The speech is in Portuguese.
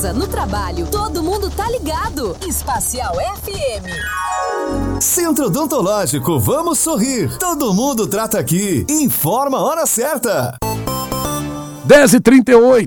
casa, no trabalho, todo mundo tá ligado. Espacial FM. Centro Odontológico, vamos sorrir. Todo mundo trata aqui. Informa a hora certa. 10h38.